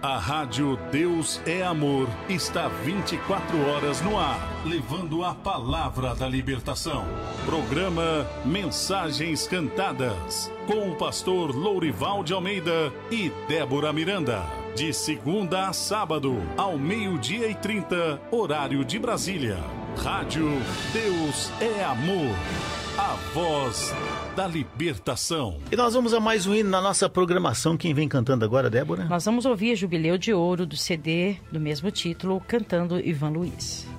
A Rádio Deus é Amor está 24 horas no ar, levando a palavra da libertação. Programa Mensagens Cantadas, com o pastor Lourival de Almeida e Débora Miranda. De segunda a sábado, ao 12:30, horário de Brasília. Rádio Deus é Amor, a voz da libertação. E nós vamos a mais um hino na nossa programação. Quem vem cantando agora, Débora? Nós vamos ouvir Jubileu de Ouro, do CD do mesmo título, cantando Ivan Luiz.